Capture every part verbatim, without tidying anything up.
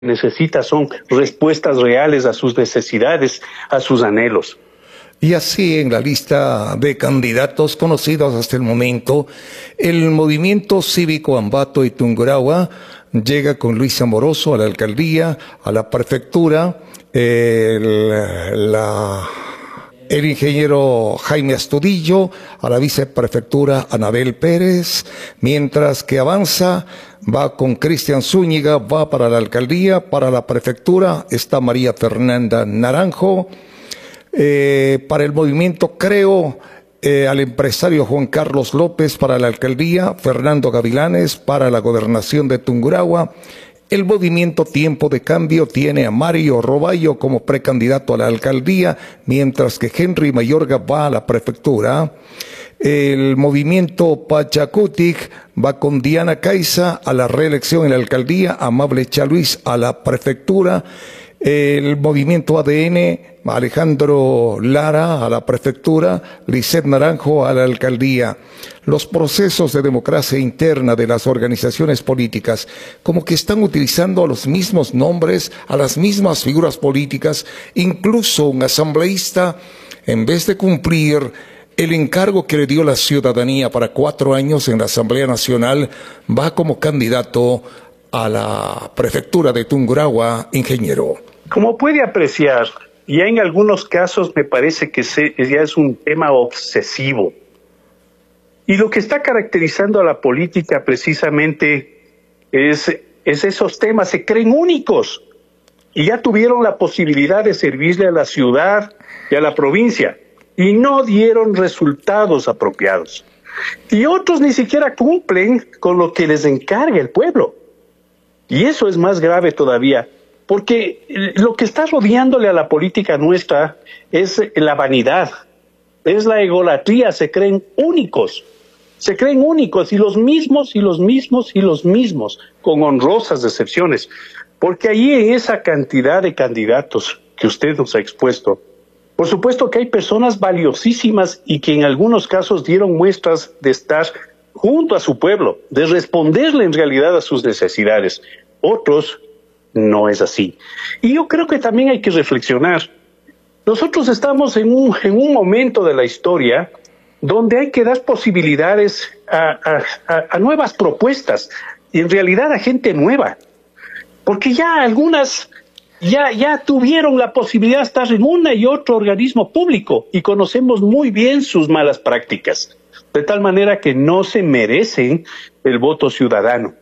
necesita son respuestas reales a sus necesidades, a sus anhelos. Y así, en la lista de candidatos conocidos hasta el momento, el Movimiento Cívico Ambato y Tungurahua llega con Luis Amoroso a la alcaldía, a la prefectura, el, la, el ingeniero Jaime Astudillo, a la viceprefectura Anabel Pérez, mientras que Avanza va con Cristian Zúñiga, va para la alcaldía, para la prefectura está María Fernanda Naranjo. Eh, para el movimiento Creo, eh, al empresario Juan Carlos López para la alcaldía, Fernando Gavilanes para la gobernación de Tungurahua. El movimiento Tiempo de Cambio tiene a Mario Roballo como precandidato a la alcaldía, mientras que Henry Mayorga va a la prefectura. El movimiento Pachacutic va con Diana Caiza a la reelección en la alcaldía, Amable Chaluis a la prefectura. El movimiento A D N, Alejandro Lara a la prefectura, Lisset Naranjo a la alcaldía. Los procesos de democracia interna de las organizaciones políticas como que están utilizando a los mismos nombres, a las mismas figuras políticas, incluso un asambleísta, en vez de cumplir el encargo que le dio la ciudadanía para cuatro años en la Asamblea Nacional, va como candidato a la prefectura de Tungurahua, ingeniero. Como puede apreciar, ya en algunos casos me parece que se, ya es un tema obsesivo. Y lo que está caracterizando a la política precisamente es, es esos temas, se creen únicos. Y ya tuvieron la posibilidad de servirle a la ciudad y a la provincia. Y no dieron resultados apropiados. Y otros ni siquiera cumplen con lo que les encarga el pueblo. Y eso es más grave todavía, porque lo que está rodeándole a la política nuestra es la vanidad, es la egolatría, se creen únicos, se creen únicos y los mismos y los mismos y los mismos, con honrosas excepciones, porque ahí en esa cantidad de candidatos que usted nos ha expuesto, por supuesto que hay personas valiosísimas y que en algunos casos dieron muestras de estar junto a su pueblo, de responderle en realidad a sus necesidades. Otros no es así. Y yo creo que también hay que reflexionar. Nosotros estamos en un, en un momento de la historia donde hay que dar posibilidades a, a, a, a nuevas propuestas y en realidad a gente nueva. Porque ya algunas ya, ya tuvieron la posibilidad de estar en una y otro organismo público y conocemos muy bien sus malas prácticas. De tal manera que no se merecen el voto ciudadano.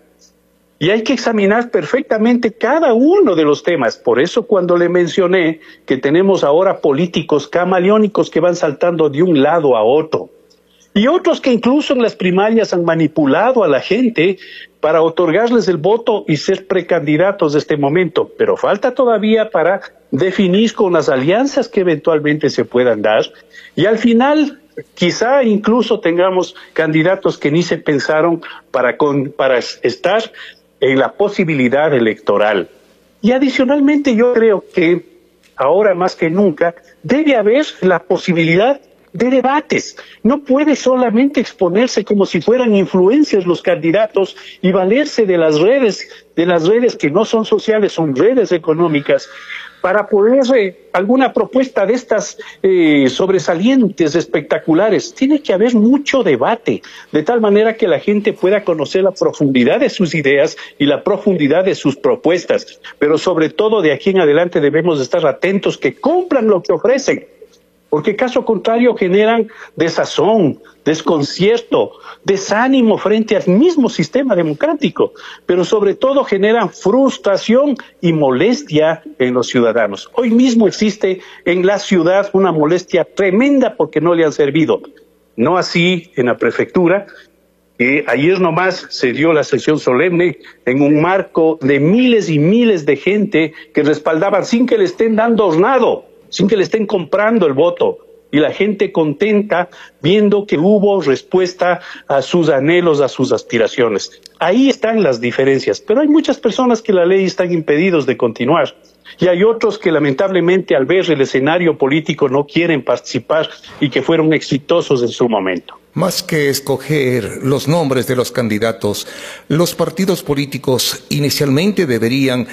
Y hay que examinar perfectamente cada uno de los temas. Por eso cuando le mencioné que tenemos ahora políticos camaleónicos que van saltando de un lado a otro. Y otros que incluso en las primarias han manipulado a la gente para otorgarles el voto y ser precandidatos de este momento. Pero falta todavía para definir con las alianzas que eventualmente se puedan dar. Y al final, quizá incluso tengamos candidatos que ni se pensaron para, con, para estar en la posibilidad electoral. Y adicionalmente yo creo que ahora más que nunca debe haber la posibilidad de debates. No puede solamente exponerse como si fueran influencias los candidatos y valerse de las redes, de las redes que no son sociales, son redes económicas, para poner eh, alguna propuesta de estas eh, sobresalientes, espectaculares. Tiene que haber mucho debate, de tal manera que la gente pueda conocer la profundidad de sus ideas y la profundidad de sus propuestas. Pero sobre todo de aquí en adelante debemos estar atentos que cumplan lo que ofrecen. Porque caso contrario generan desazón, desconcierto, desánimo frente al mismo sistema democrático, pero sobre todo generan frustración y molestia en los ciudadanos. Hoy mismo existe en la ciudad una molestia tremenda porque no le han servido. No así en la prefectura, que ayer nomás se dio la sesión solemne en un marco de miles y miles de gente que respaldaban sin que le estén dando hornado, sin que le estén comprando el voto, y la gente contenta viendo que hubo respuesta a sus anhelos, a sus aspiraciones. Ahí están las diferencias, pero hay muchas personas que la ley están impedidos de continuar, y hay otros que lamentablemente al ver el escenario político no quieren participar y que fueron exitosos en su momento. Más que escoger los nombres de los candidatos, los partidos políticos inicialmente deberían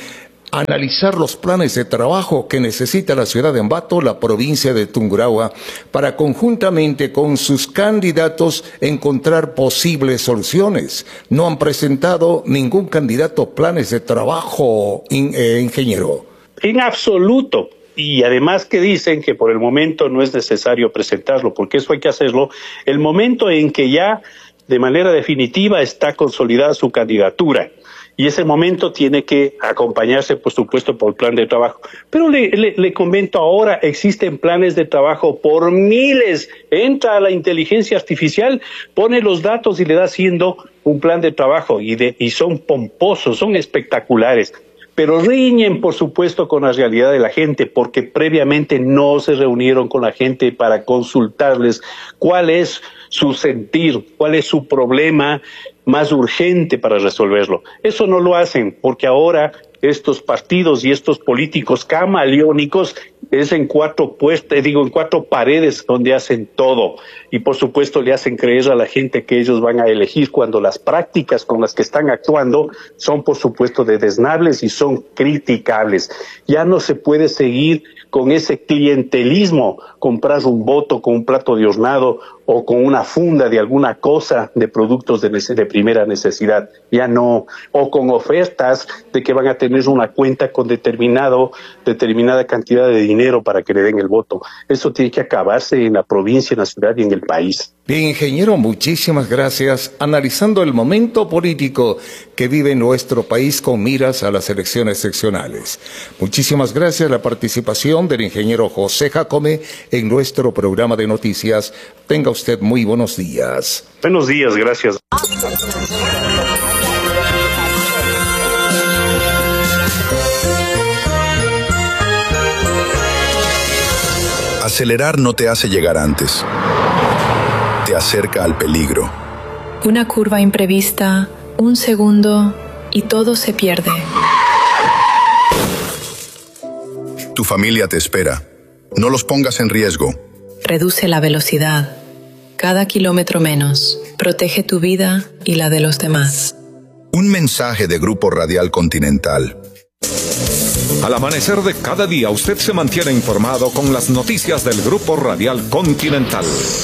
analizar los planes de trabajo que necesita la ciudad de Ambato, la provincia de Tungurahua, para conjuntamente con sus candidatos encontrar posibles soluciones. No han presentado ningún candidato planes de trabajo, in, eh, ingeniero. En absoluto. Y además que dicen que por el momento no es necesario presentarlo, porque eso hay que hacerlo el momento en que ya de manera definitiva está consolidada su candidatura. Y ese momento tiene que acompañarse, por supuesto, por plan de trabajo. Pero le, le, le comento ahora, existen planes de trabajo por miles. Entra a la inteligencia artificial, pone los datos y le da haciendo un plan de trabajo. Y, de, y son pomposos, son espectaculares. Pero riñen, por supuesto, con la realidad de la gente, porque previamente no se reunieron con la gente para consultarles cuál es su sentir, cuál es su problema más urgente para resolverlo. Eso no lo hacen, porque ahora estos partidos y estos políticos camaleónicos es en cuatro puestas, digo, en cuatro paredes donde hacen todo. Y por supuesto le hacen creer a la gente que ellos van a elegir cuando las prácticas con las que están actuando son por supuesto desdeñables y son criticables. Ya no se puede seguir con ese clientelismo, comprar un voto con un plato de hornado o con una funda de alguna cosa de productos de, de primera necesidad. Ya no. O con ofertas de que van a tener una cuenta con determinado, determinada cantidad de dinero para que le den el voto. Eso tiene que acabarse en la provincia, en la ciudad y en el país. Bien, ingeniero, muchísimas gracias. Analizando el momento político que vive nuestro país con miras a las elecciones seccionales. Muchísimas gracias a la participación del ingeniero José Jacome en nuestro programa de noticias. Tenga usted muy buenos días. Buenos días, gracias. Acelerar no te hace llegar antes. Te acerca al peligro. Una curva imprevista, un segundo y todo se pierde. Tu familia te espera. No los pongas en riesgo. Reduce la velocidad. Cada kilómetro menos. Protege tu vida y la de los demás. Un mensaje de Grupo Radial Continental. Al amanecer de cada día, usted se mantiene informado con las noticias del Grupo Radial Continental.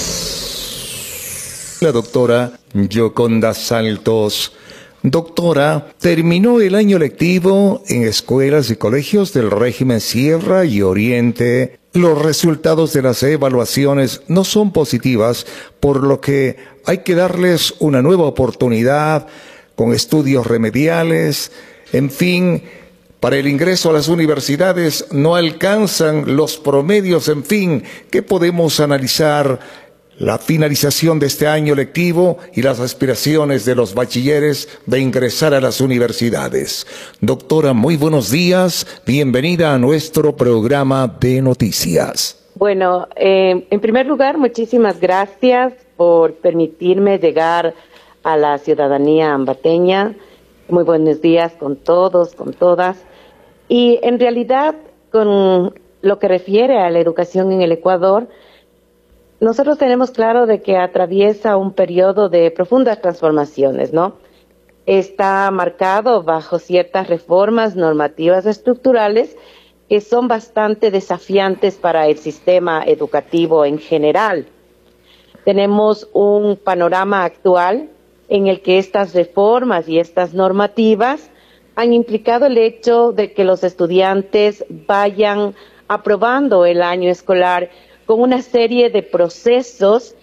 La doctora Yoconda Saltos. Doctora, terminó el año lectivo en escuelas y colegios del régimen Sierra y Oriente. Los resultados de las evaluaciones no son positivas, por lo que hay que darles una nueva oportunidad con estudios remediales. En fin, para el ingreso a las universidades no alcanzan los promedios. En fin, ¿qué podemos analizar? La finalización de este año lectivo y las aspiraciones de los bachilleres de ingresar a las universidades. Doctora, muy buenos días. Bienvenida a nuestro programa de noticias. Bueno, eh, en primer lugar, muchísimas gracias por permitirme llegar a la ciudadanía ambateña. Muy buenos días con todos, con todas. Y en realidad, con lo que refiere a la educación en el Ecuador, nosotros tenemos claro de que atraviesa un periodo de profundas transformaciones, ¿no? Está marcado bajo ciertas reformas normativas estructurales que son bastante desafiantes para el sistema educativo en general. Tenemos un panorama actual en el que estas reformas y estas normativas han implicado el hecho de que los estudiantes vayan aprobando el año escolar con una serie de procesos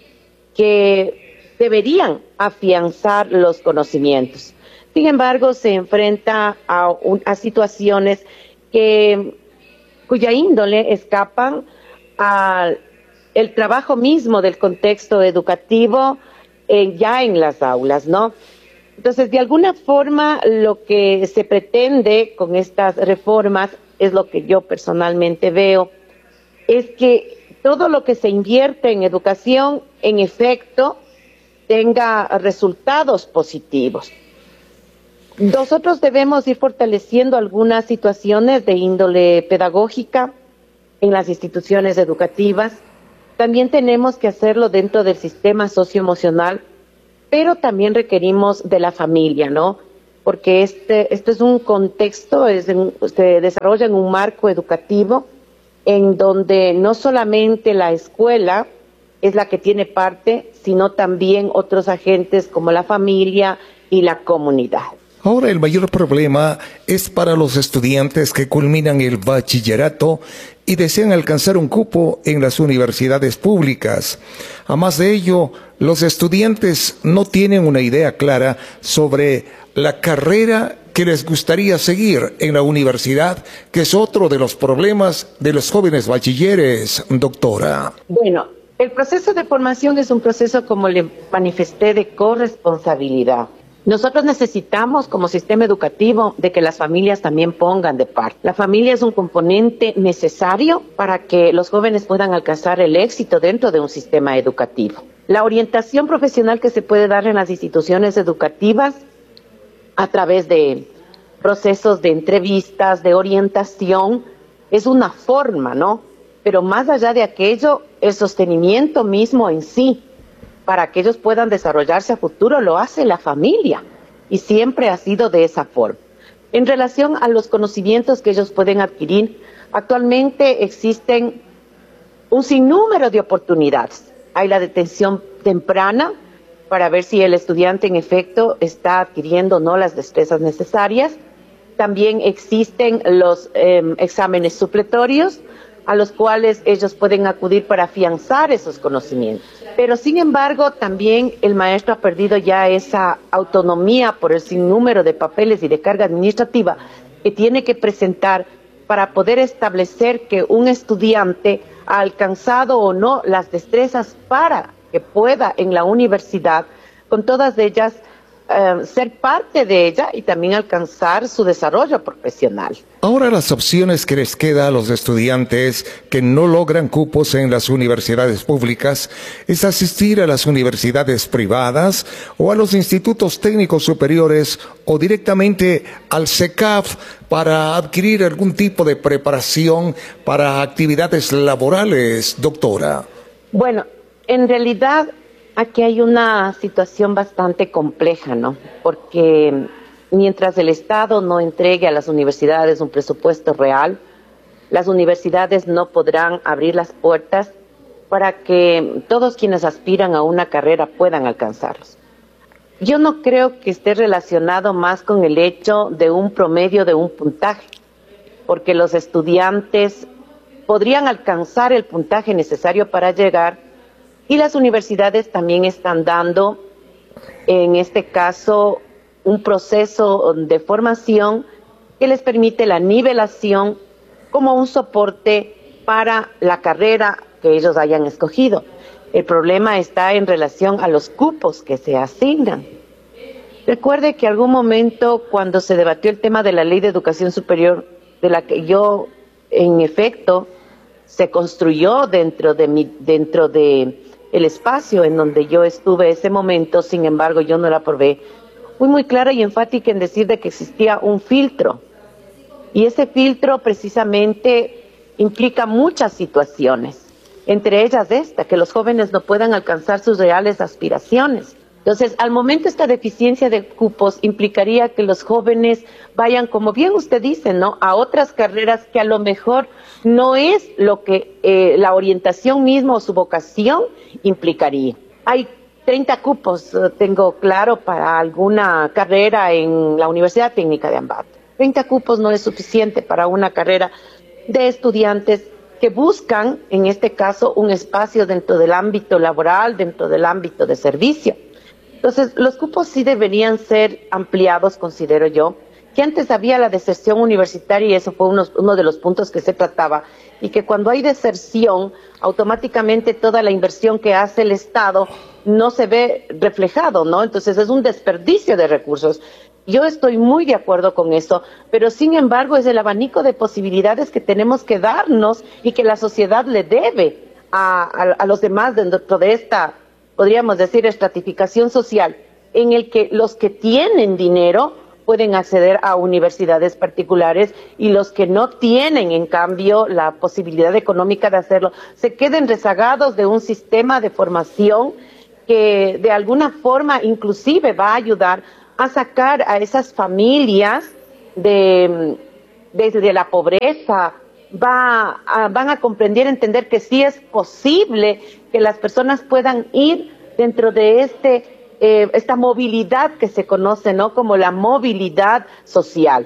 que deberían afianzar los conocimientos. Sin embargo, se enfrenta a, un, a situaciones que, cuya índole escapan al el trabajo mismo del contexto educativo eh, ya en las aulas, ¿no? Entonces, de alguna forma, lo que se pretende con estas reformas, es lo que yo personalmente veo, es que todo lo que se invierte en educación, en efecto, tenga resultados positivos. Nosotros debemos ir fortaleciendo algunas situaciones de índole pedagógica en las instituciones educativas. También tenemos que hacerlo dentro del sistema socioemocional, pero también requerimos de la familia, ¿no? porque este, este es un contexto, es en, se desarrolla en un marco educativo en donde no solamente la escuela es la que tiene parte, sino también otros agentes como la familia y la comunidad. Ahora el mayor problema es para los estudiantes que culminan el bachillerato y desean alcanzar un cupo en las universidades públicas. Además de ello, los estudiantes no tienen una idea clara sobre la carrera que les gustaría seguir en la universidad, que es otro de los problemas de los jóvenes bachilleres, doctora. Bueno, el proceso de formación es un proceso, como le manifesté, de corresponsabilidad. Nosotros necesitamos, como sistema educativo, de que las familias también pongan de parte. La familia es un componente necesario para que los jóvenes puedan alcanzar el éxito dentro de un sistema educativo. La orientación profesional que se puede dar en las instituciones educativas a través de procesos de entrevistas, de orientación, es una forma, ¿no? Pero más allá de aquello, el sostenimiento mismo en sí, para que ellos puedan desarrollarse a futuro, lo hace la familia, y siempre ha sido de esa forma. En relación a los conocimientos que ellos pueden adquirir, actualmente existen un sinnúmero de oportunidades. Hay la detención temprana para ver si el estudiante en efecto está adquiriendo o no las destrezas necesarias. También existen los eh, exámenes supletorios, a los cuales ellos pueden acudir para afianzar esos conocimientos. Pero sin embargo, también el maestro ha perdido ya esa autonomía por el sinnúmero de papeles y de carga administrativa que tiene que presentar para poder establecer que un estudiante ha alcanzado o no las destrezas para que pueda en la universidad, con todas ellas, Uh, ser parte de ella y también alcanzar su desarrollo profesional. Ahora las opciones que les queda a los estudiantes que no logran cupos en las universidades públicas es asistir a las universidades privadas o a los institutos técnicos superiores o directamente al SECAF para adquirir algún tipo de preparación para actividades laborales, doctora. Bueno, en realidad aquí hay una situación bastante compleja, ¿no? Porque mientras el Estado no entregue a las universidades un presupuesto real, las universidades no podrán abrir las puertas para que todos quienes aspiran a una carrera puedan alcanzarlos. Yo no creo que esté relacionado más con el hecho de un promedio de un puntaje, porque los estudiantes podrían alcanzar el puntaje necesario para llegar. Y las universidades también están dando, en este caso, un proceso de formación que les permite la nivelación como un soporte para la carrera que ellos hayan escogido. El problema está en relación a los cupos que se asignan. Recuerde que algún momento, cuando se debatió el tema de la Ley de Educación Superior, de la que yo, en efecto, se construyó dentro de mi, dentro de el espacio en donde yo estuve ese momento, sin embargo yo no la aprobé, fui muy clara y enfática en decir de que existía un filtro, y ese filtro precisamente implica muchas situaciones, entre ellas esta, que los jóvenes no puedan alcanzar sus reales aspiraciones. Entonces, al momento esta deficiencia de cupos implicaría que los jóvenes vayan, como bien usted dice, ¿no?, a otras carreras que a lo mejor no es lo que eh, la orientación misma o su vocación implicaría. Hay treinta cupos, tengo claro, para alguna carrera en la Universidad Técnica de Ambato. treinta cupos no es suficiente para una carrera de estudiantes que buscan, en este caso, un espacio dentro del ámbito laboral, dentro del ámbito de servicio. Entonces, los cupos sí deberían ser ampliados, considero yo, que antes había la deserción universitaria y eso fue uno, uno de los puntos que se trataba, y que cuando hay deserción, automáticamente toda la inversión que hace el Estado no se ve reflejado, ¿no? Entonces es un desperdicio de recursos. Yo estoy muy de acuerdo con eso, pero sin embargo es el abanico de posibilidades que tenemos que darnos y que la sociedad le debe a, a, a los demás dentro de esta, podríamos decir, estratificación social, en el que los que tienen dinero pueden acceder a universidades particulares y los que no tienen, en cambio, la posibilidad económica de hacerlo, se queden rezagados de un sistema de formación que de alguna forma inclusive va a ayudar a sacar a esas familias de, de, de la pobreza, va a, van a comprender, entender que sí es posible que las personas puedan ir dentro de este eh, esta movilidad que se conoce, ¿no?, como la movilidad social.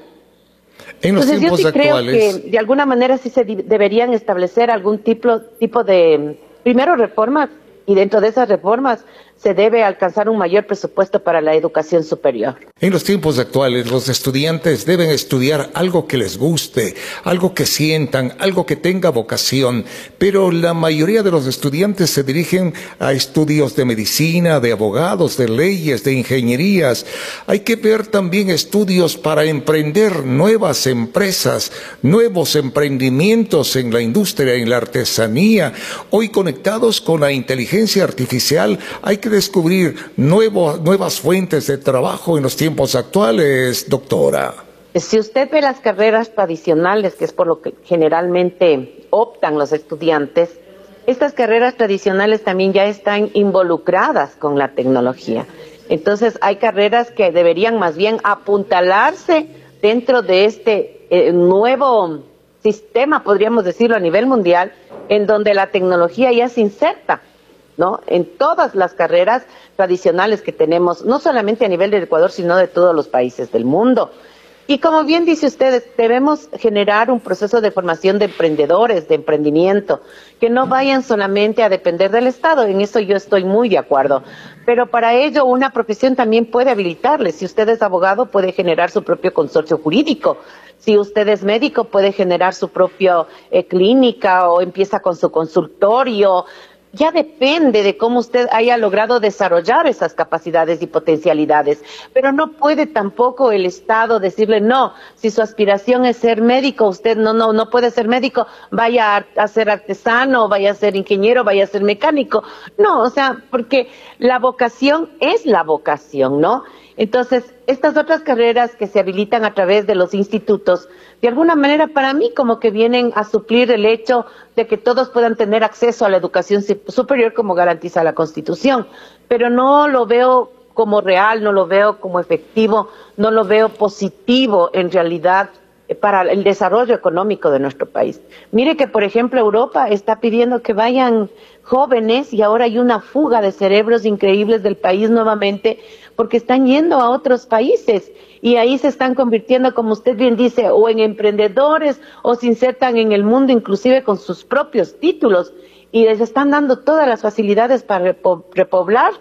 En los Entonces tiempos yo sí actuales, creo que de alguna manera sí se deberían establecer algún tipo, tipo de, primero, reformas, y dentro de esas reformas se debe alcanzar un mayor presupuesto para la educación superior. En los tiempos actuales, los estudiantes deben estudiar algo que les guste, algo que sientan, algo que tenga vocación, pero la mayoría de los estudiantes se dirigen a estudios de medicina, de abogados, de leyes, de ingenierías. Hay que ver también estudios para emprender nuevas empresas, nuevos emprendimientos en la industria, en la artesanía. Hoy, conectados con la inteligencia artificial, hay que descubrir nuevo, nuevas fuentes de trabajo en los tiempos actuales, doctora. Si usted ve las carreras tradicionales, que es por lo que generalmente optan los estudiantes, estas carreras tradicionales también ya están involucradas con la tecnología. Entonces hay carreras que deberían más bien apuntalarse dentro de este eh, nuevo sistema, podríamos decirlo, a nivel mundial, en donde la tecnología ya se inserta, ¿no?, en todas las carreras tradicionales que tenemos, no solamente a nivel del Ecuador, sino de todos los países del mundo. Y como bien dice usted, debemos generar un proceso de formación de emprendedores, de emprendimiento, que no vayan solamente a depender del Estado. En eso yo estoy muy de acuerdo. Pero para ello una profesión también puede habilitarle. Si usted es abogado, puede generar su propio consorcio jurídico. Si usted es médico, puede generar su propia eh, clínica o empieza con su consultorio. Ya depende de cómo usted haya logrado desarrollar esas capacidades y potencialidades, pero no puede tampoco el Estado decirle no, si su aspiración es ser médico, usted no no no puede ser médico, vaya a, a ser artesano, vaya a ser ingeniero, vaya a ser mecánico. No, o sea, porque la vocación es la vocación, ¿no? Entonces, estas otras carreras que se habilitan a través de los institutos, de alguna manera para mí como que vienen a suplir el hecho de que todos puedan tener acceso a la educación superior como garantiza la Constitución, pero no lo veo como real, no lo veo como efectivo, no lo veo positivo en realidad para el desarrollo económico de nuestro país. Mire que, por ejemplo, Europa está pidiendo que vayan jóvenes y ahora hay una fuga de cerebros increíbles del país nuevamente porque están yendo a otros países y ahí se están convirtiendo, como usted bien dice, o en emprendedores o se insertan en el mundo inclusive con sus propios títulos y les están dando todas las facilidades para repo repoblar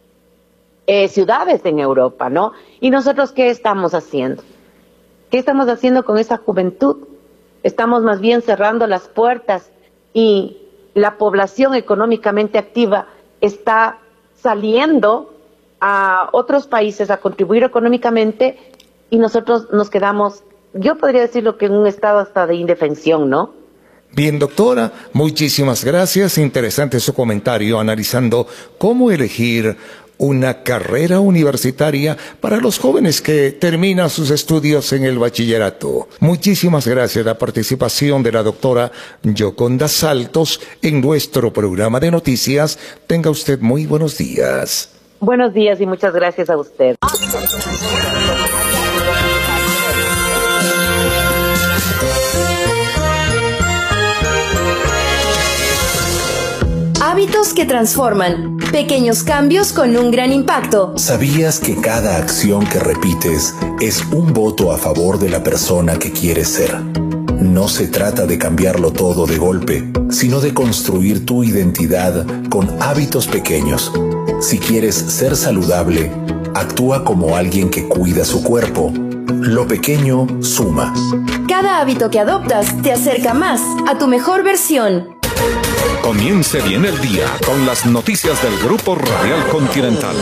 eh, ciudades en Europa, ¿no? ¿Y nosotros qué estamos haciendo? ¿Qué estamos haciendo con esa juventud? Estamos más bien cerrando las puertas y la población económicamente activa está saliendo a otros países a contribuir económicamente y nosotros nos quedamos, yo podría decirlo que en un estado hasta de indefensión, ¿no? Bien, doctora, muchísimas gracias. Interesante su comentario analizando cómo elegir una carrera universitaria para los jóvenes que terminan sus estudios en el bachillerato. Muchísimas gracias a la participación de la doctora Yoconda Saltos en nuestro programa de noticias. Tenga usted muy buenos días. Buenos días y muchas gracias a usted. Hábitos que transforman. Pequeños cambios con un gran impacto. ¿Sabías que cada acción que repites es un voto a favor de la persona que quieres ser? No se trata de cambiarlo todo de golpe, sino de construir tu identidad con hábitos pequeños. Si quieres ser saludable, actúa como alguien que cuida su cuerpo. Lo pequeño suma. Cada hábito que adoptas te acerca más a tu mejor versión. Comience bien el día con las noticias del Grupo Radial Continental.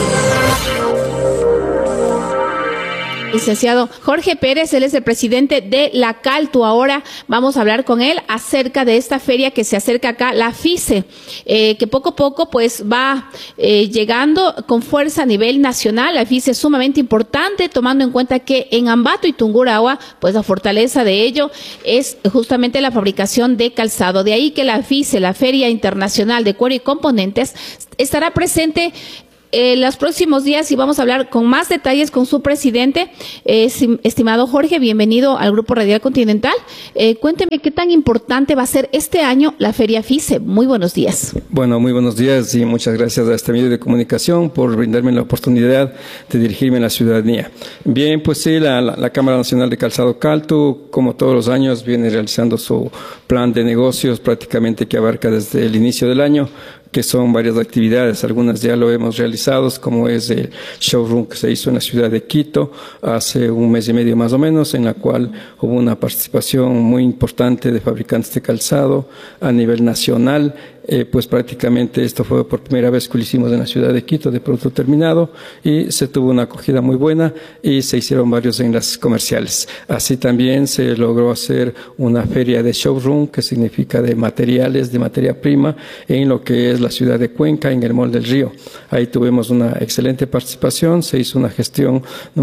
Licenciado Jorge Pérez, él es el presidente de la Caltu. Ahora vamos a hablar con él acerca de esta feria que se acerca acá, la FICE, eh, que poco a poco pues va eh, llegando con fuerza a nivel nacional. La FICE es sumamente importante, tomando en cuenta que en Ambato y Tungurahua, pues la fortaleza de ello es justamente la fabricación de calzado. De ahí que la FICE, la Feria Internacional de Cuero y Componentes, estará presente eh, los próximos días y vamos a hablar con más detalles con su presidente. Eh, estimado Jorge, bienvenido al Grupo Radial Continental. Eh, cuénteme qué tan importante va a ser este año la Feria FICE. Muy buenos días. Bueno, muy buenos días y muchas gracias a este medio de comunicación por brindarme la oportunidad de dirigirme a la ciudadanía. Bien, pues sí, la, la, la Cámara Nacional de Calzado Caltu, como todos los años, viene realizando su plan de negocios prácticamente que abarca desde el inicio del año, que son varias actividades, algunas ya lo hemos realizado, como es el showroom que se hizo en la ciudad de Quito hace un mes y medio más o menos, en la cual hubo una participación muy importante de fabricantes de calzado a nivel nacional. Eh, pues prácticamente esto fue por primera vez que lo hicimos en la ciudad de Quito de producto terminado y se tuvo una acogida muy buena y se hicieron varios enlaces comerciales. Así también se logró hacer una feria de showroom, que significa de materiales, de materia prima, en lo que es la ciudad de Cuenca, en el Mall del Río. Ahí tuvimos una excelente participación, se hizo una gestión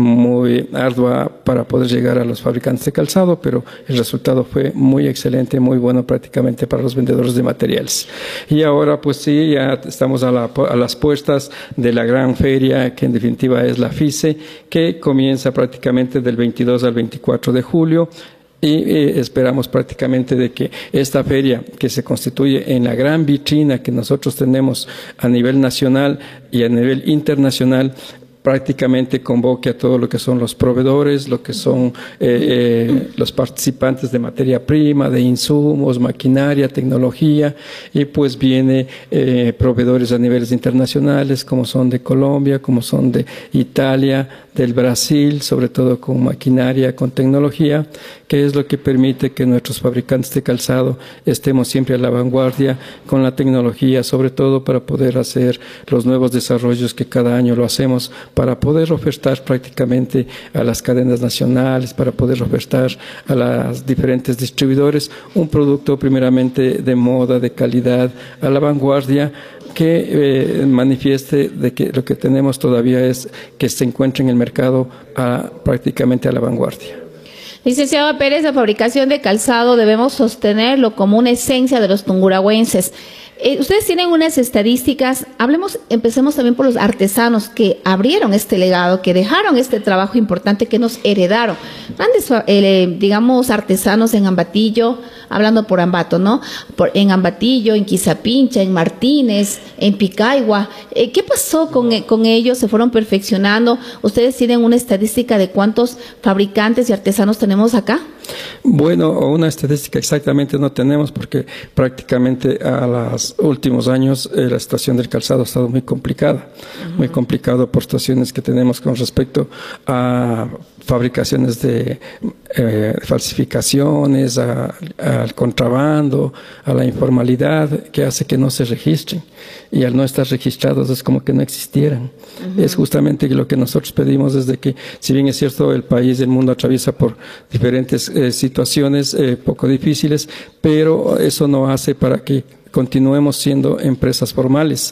muy ardua para poder llegar a los fabricantes de calzado, pero el resultado fue muy excelente, muy bueno prácticamente para los vendedores de materiales. Y ahora pues sí, ya estamos a, la, a las puertas de la gran feria, que en definitiva es la FICE, que comienza prácticamente del veintidós al veinticuatro de julio. Y eh, esperamos prácticamente de que esta feria, que se constituye en la gran vitrina que nosotros tenemos a nivel nacional y a nivel internacional, prácticamente convoque a todo lo que son los proveedores, lo que son eh, eh, los participantes de materia prima, de insumos, maquinaria, tecnología, y pues viene eh, proveedores a niveles internacionales, como son de Colombia, como son de Italia, del Brasil, sobre todo con maquinaria, con tecnología, que es lo que permite que nuestros fabricantes de calzado estemos siempre a la vanguardia con la tecnología, sobre todo para poder hacer los nuevos desarrollos que cada año lo hacemos, para poder ofertar prácticamente a las cadenas nacionales, para poder ofertar a los diferentes distribuidores un producto primeramente de moda, de calidad, a la vanguardia, que eh, manifieste de que lo que tenemos todavía es que se encuentre en el mercado a, prácticamente a la vanguardia. Licenciado Pérez, la fabricación de calzado debemos sostenerlo como una esencia de los tungurahüenses. Eh, ustedes tienen unas estadísticas, hablemos, empecemos también por los artesanos que abrieron este legado, que dejaron este trabajo importante, que nos heredaron. Grandes, eh, digamos, artesanos en Ambatillo, hablando por Ambato, ¿no? Por, en Ambatillo, en Quizapincha, en Martínez, en Picaigua. Eh, ¿Qué pasó con, con ellos? ¿Se fueron perfeccionando? ¿Ustedes tienen una estadística de cuántos fabricantes y artesanos tenemos acá? Bueno, una estadística exactamente no tenemos, porque prácticamente a los últimos años eh, la situación del calzado ha estado muy complicada, uh-huh. muy complicado por situaciones que tenemos con respecto a fabricaciones de eh, falsificaciones, al contrabando, a la informalidad, que hace que no se registren, y al no estar registrados es como que no existieran. Uh-huh. Es justamente lo que nosotros pedimos, desde que, si bien es cierto, el país, el mundo atraviesa por diferentes eh, situaciones eh, poco difíciles, pero eso no hace para que continuemos siendo empresas formales.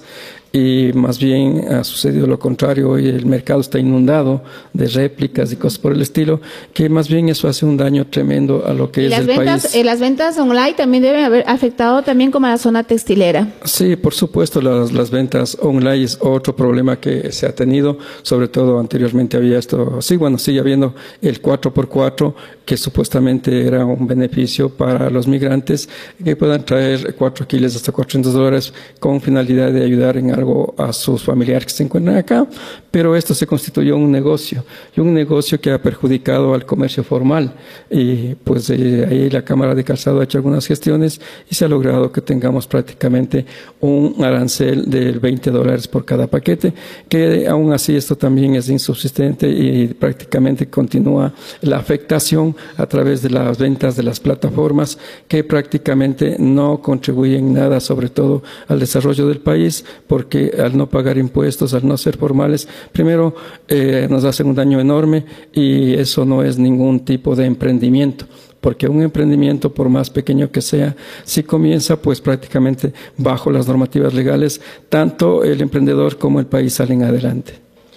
Y más bien ha sucedido lo contrario. Hoy el mercado está inundado de réplicas y cosas por el estilo, que más bien eso hace un daño tremendo a lo que ¿Y es las el ventas, país. Eh, las ventas online también deben haber afectado también como a la zona textilera. Sí, por supuesto, las, las ventas online es otro problema que se ha tenido, sobre todo anteriormente había esto, sí, bueno, sigue habiendo el cuatro por cuatro, que supuestamente era un beneficio para los migrantes, que puedan traer cuatro kilos hasta cuatrocientos dólares con finalidad de ayudar en algo a sus familiares que se encuentran acá, pero esto se constituyó un negocio, y un negocio que ha perjudicado al comercio formal, y pues eh, ahí la Cámara de Calzado ha hecho algunas gestiones y se ha logrado que tengamos prácticamente un arancel de veinte dólares por cada paquete, que aún así esto también es insubsistente y prácticamente continúa la afectación a través de las ventas de las plataformas, que prácticamente no contribuyen nada, sobre todo al desarrollo del país, porque al no pagar impuestos, al no ser formales, primero eh, nos hacen un daño enorme, y eso no es ningún tipo de emprendimiento, porque un emprendimiento, por más pequeño que sea, si comienza pues prácticamente bajo las normativas legales, tanto el emprendedor como el país salen adelante.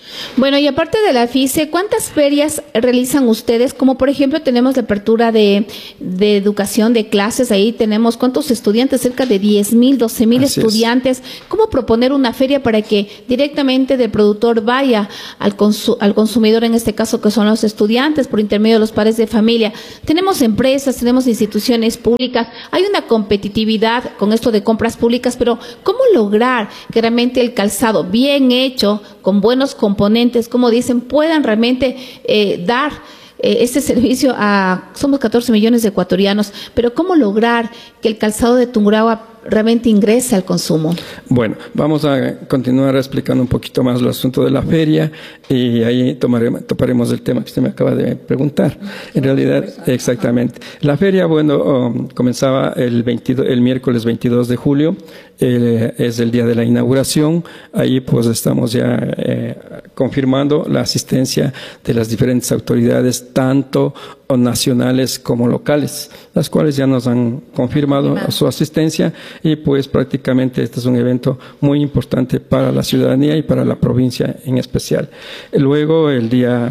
Bueno, y aparte de la FICE, ¿cuántas ferias realizan ustedes? Como por ejemplo tenemos la apertura de, de educación, de clases, ahí tenemos ¿cuántos estudiantes? Cerca de diez mil, doce mil estudiantes. Es. ¿Cómo proponer una feria para que directamente del productor vaya al, consu al consumidor, en este caso que son los estudiantes, por intermedio de los padres de familia? Tenemos empresas, tenemos instituciones públicas, hay una competitividad con esto de compras públicas, pero ¿cómo lograr que realmente el calzado bien hecho, con buenos componentes, como dicen, puedan realmente eh, dar eh, este servicio a, somos catorce millones de ecuatorianos, pero cómo lograr que el calzado de Tungurahua realmente ingrese al consumo? Bueno, vamos a continuar explicando un poquito más el asunto de la feria y ahí tomaremos, toparemos el tema que usted me acaba de preguntar. En realidad, exactamente. La feria, bueno, um, comenzaba el, veintidós, el miércoles veintidós de julio, eh, es el día de la inauguración. Ahí pues estamos ya eh, confirmando la asistencia de las diferentes autoridades, tanto nacionales como locales, las cuales ya nos han confirmado su asistencia y pues prácticamente este es un evento muy importante para la ciudadanía y para la provincia en especial. Luego el día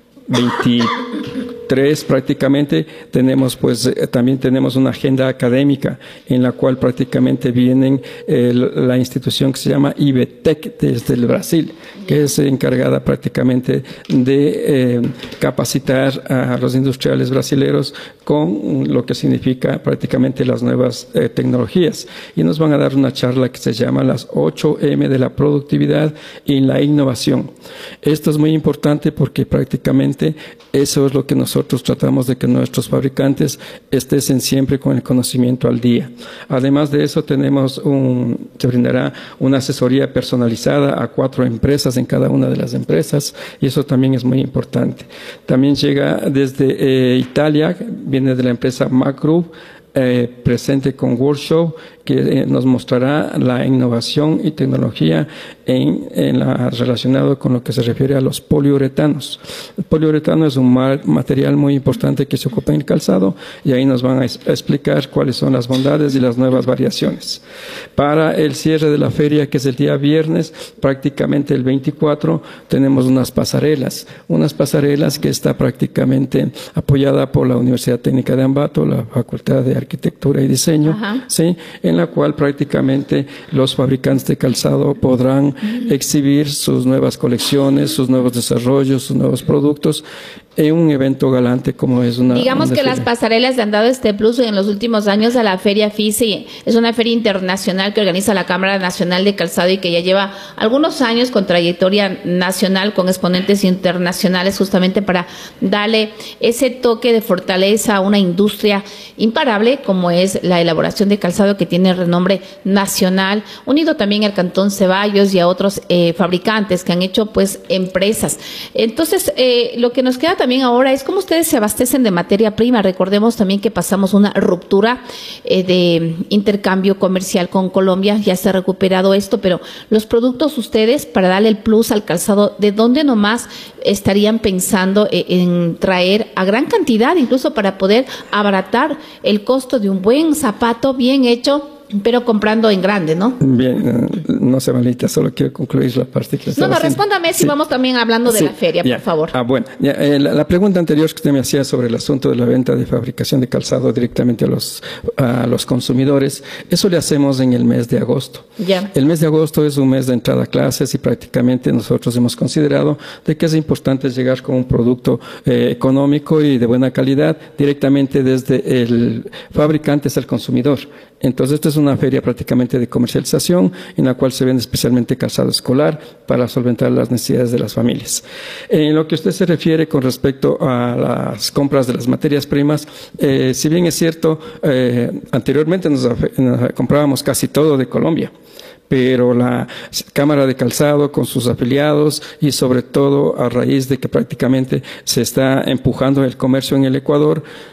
veintitrés prácticamente tenemos pues eh, también tenemos una agenda académica en la cual prácticamente vienen eh, la institución que se llama IBETEC desde el Brasil, que es encargada prácticamente de eh, capacitar a los industriales brasileños con lo que significa prácticamente las nuevas eh, tecnologías, y nos van a dar una charla que se llama las ocho eme de la productividad y la innovación. Esto es muy importante porque prácticamente eso es lo que nosotros tratamos de que nuestros fabricantes estén siempre con el conocimiento al día. Además de eso, tenemos un, se brindará una asesoría personalizada a cuatro empresas en cada una de las empresas, y eso también es muy importante. También llega desde eh, Italia, viene de la empresa Mac Group, eh, presente con workshop que eh, nos mostrará la innovación y tecnología en, en la, relacionado con lo que se refiere a los poliuretanos. El poliuretano es un material muy importante que se ocupa en el calzado, y ahí nos van a, es, a explicar cuáles son las bondades y las nuevas variaciones. Para el cierre de la feria, que es el día viernes, prácticamente el veinticuatro, tenemos unas pasarelas, unas pasarelas que está prácticamente apoyada por la Universidad Técnica de Ambato, la Facultad de Arquitectura y Diseño, Ajá. ¿sí? En la cual prácticamente los fabricantes de calzado podrán uh-huh. exhibir sus nuevas colecciones, sus nuevos desarrollos, sus nuevos productos en un evento galante como es una... Digamos una que feria. Las pasarelas le han dado este plus en los últimos años a la Feria FICE. Es una feria internacional que organiza la Cámara Nacional de Calzado y que ya lleva algunos años con trayectoria nacional, con exponentes internacionales, justamente para darle ese toque de fortaleza a una industria imparable como es la elaboración de calzado, que tiene renombre nacional, unido también al Cantón Ceballos y a otros eh, fabricantes que han hecho pues empresas. Entonces, eh, lo que nos queda también También ahora es cómo ustedes se abastecen de materia prima. Recordemos también que pasamos una ruptura eh, de intercambio comercial con Colombia, ya se ha recuperado esto, pero los productos ustedes, para darle el plus al calzado, ¿de dónde nomás estarían pensando eh, en traer a gran cantidad, incluso para poder abaratar el costo de un buen zapato bien hecho, pero comprando en grande, ¿no? Bien, no se malita, solo quiero concluir la parte que No, no, respóndame si sí. vamos también hablando de sí. la feria, ya. por favor. Ah, bueno, ya, eh, la, la pregunta anterior que usted me hacía sobre el asunto de la venta de fabricación de calzado directamente a los, a los consumidores, eso le hacemos en el mes de agosto. Ya. El mes de agosto es un mes de entrada a clases y prácticamente nosotros hemos considerado de que es importante llegar con un producto eh, económico y de buena calidad directamente desde el fabricante hasta el consumidor. Entonces, esta es una feria prácticamente de comercialización en la cual se vende especialmente calzado escolar para solventar las necesidades de las familias. En lo que usted se refiere con respecto a las compras de las materias primas, eh, si bien es cierto, eh, anteriormente nos, nos comprábamos casi todo de Colombia, pero la Cámara de Calzado con sus afiliados y sobre todo a raíz de que prácticamente se está empujando el comercio en el Ecuador,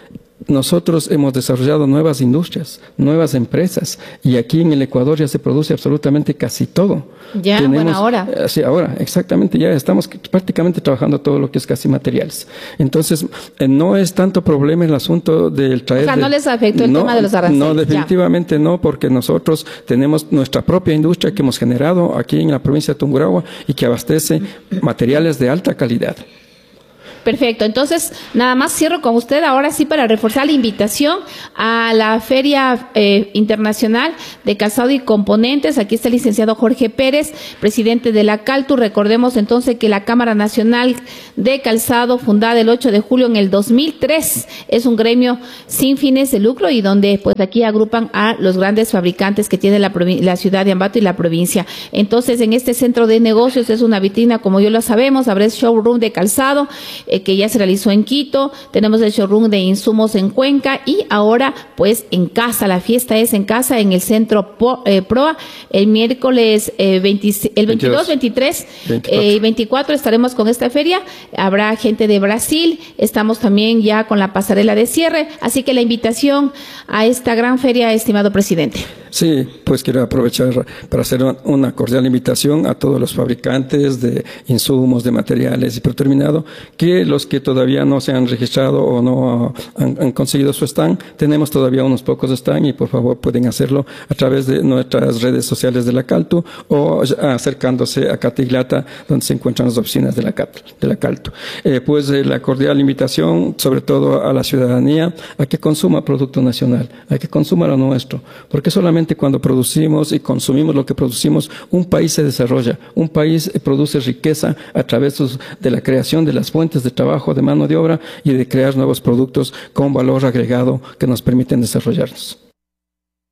nosotros hemos desarrollado nuevas industrias, nuevas empresas, y aquí en el Ecuador ya se produce absolutamente casi todo. Ya, Tenemos, bueno, ahora. Eh, sí, ahora, exactamente, ya estamos prácticamente trabajando todo lo que es casi materiales. Entonces, eh, no es tanto problema el asunto del traer... O sea, no de, les afectó el no, tema de los aranceles. No, definitivamente ya. No, porque nosotros tenemos nuestra propia industria que hemos generado aquí en la provincia de Tungurahua y que abastece materiales de alta calidad. Perfecto, entonces nada más cierro con usted ahora sí para reforzar la invitación a la Feria eh, Internacional de Calzado y Componentes. Aquí está el licenciado Jorge Pérez, presidente de la Caltu. Recordemos entonces que la Cámara Nacional de Calzado, fundada el ocho de julio en el dos mil tres, es un gremio sin fines de lucro y donde pues aquí agrupan a los grandes fabricantes que tiene la, la ciudad de Ambato y la provincia. Entonces en este centro de negocios es una vitrina, como yo lo sabemos, habrá showroom de calzado, que ya se realizó en Quito, tenemos el showroom de insumos en Cuenca y ahora pues en casa, la fiesta es en casa en el centro Po, eh, Proa, el miércoles eh, veinte, el veintidós, veintitrés y veinticuatro estaremos con esta feria, habrá gente de Brasil, estamos también ya con la pasarela de cierre, así que la invitación a esta gran feria, estimado presidente. Sí, pues quiero aprovechar para hacer una cordial invitación a todos los fabricantes de insumos, de materiales y preterminado, que los que todavía no se han registrado o no han, han conseguido su stand, tenemos todavía unos pocos stand y por favor pueden hacerlo a través de nuestras redes sociales de la Caltu o acercándose a Catiglata, donde se encuentran las oficinas de la, de la Caltu. Eh, pues eh, la cordial invitación, sobre todo a la ciudadanía, a que consuma producto nacional, a que consuma lo nuestro, porque solamente cuando producimos y consumimos lo que producimos, un país se desarrolla, un país produce riqueza a través de la creación de las fuentes de trabajo, de mano de obra y de crear nuevos productos con valor agregado que nos permiten desarrollarnos.